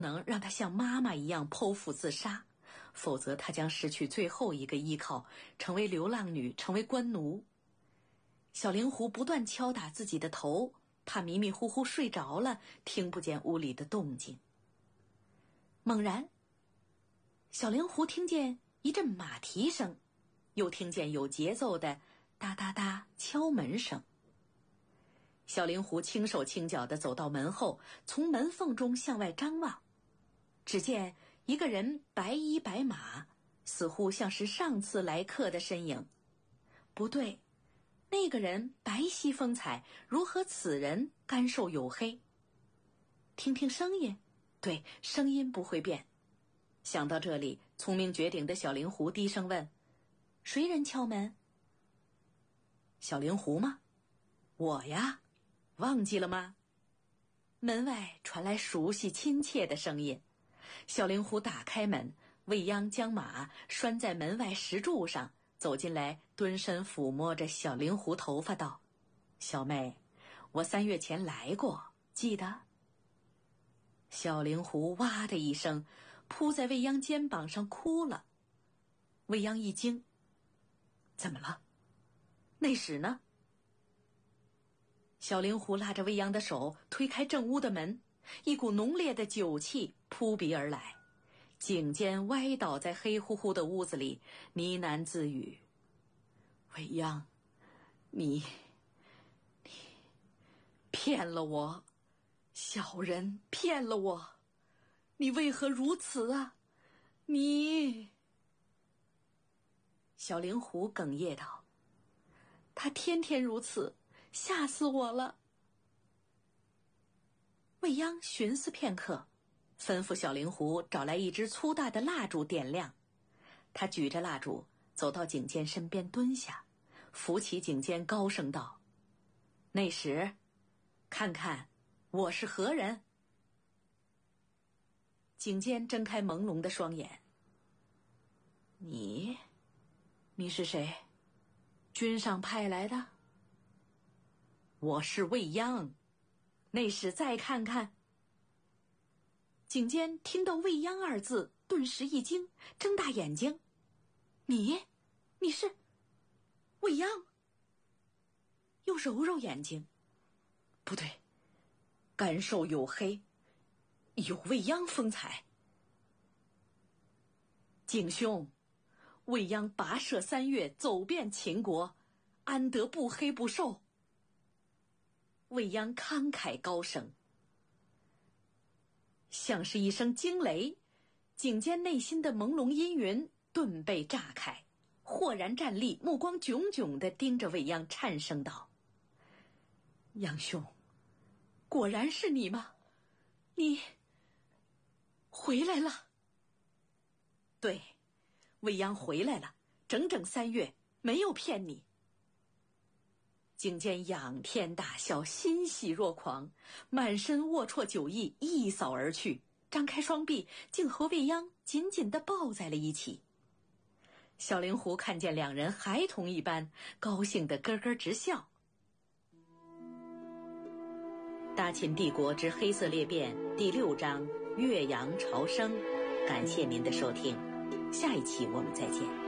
能让他像妈妈一样剖腹自杀，否则他将失去最后一个依靠，成为流浪女，成为官奴。小灵狐不断敲打自己的头，怕迷迷糊糊睡着了，听不见屋里的动静。猛然，小灵狐听见一阵马蹄声，又听见有节奏的哒哒哒敲门声。小灵狐轻手轻脚地走到门后，从门缝中向外张望，只见一个人白衣白马，似乎像是上次来客的身影。不对，那个人白皙风采，如何此人干瘦黝黑？听听声音，对，声音不会变。想到这里，聪明绝顶的小灵狐低声问：谁人敲门？小灵狐吗？我呀，忘记了吗？门外传来熟悉亲切的声音。小灵狐打开门，未央将马拴在门外石柱上，走进来，蹲身抚摸着小灵狐头发道：小妹，我3月前来过，记得？小灵狐哇的一声扑在未央肩膀上哭了。未央一惊，怎么了？那时呢？小灵狐拉着未央的手推开正屋的门，一股浓烈的酒气扑鼻而来。颈间歪倒在黑乎乎的屋子里，呢喃自语：未央，你骗了我，小人骗了我，你为何如此啊？你……小灵狐哽咽道：他天天如此，吓死我了。未央寻思片刻，吩咐小灵狐找来一支粗大的蜡烛点亮。他举着蜡烛走到景监身边蹲下，扶起景监高声道：那时，看看我是何人？景监睁开朦胧的双眼：你是谁？君上派来的？我是未央，那时再看看。景监听到未央2字，顿时一惊，睁大眼睛：你是未央？又揉揉眼睛，不对，干瘦黝黑，有未央风采。景兄，未央跋涉3月，走遍秦国，安得不黑不瘦？未央慷慨高声，像是一声惊雷，景监内心的朦胧阴云顿被炸开，豁然站立，目光炯炯地盯着未央，颤声道：央兄，果然是你吗？你回来了。对，未央回来了，整整3月，没有骗你。景监仰天大笑，欣喜若狂，满身龌龊酒意一扫而去，张开双臂，竟和未央紧紧地抱在了一起。小灵狐看见两人孩童一般，高兴得咯咯直笑。大秦帝国之黑色裂变第6章岳阳朝生，感谢您的收听，下一期我们再见。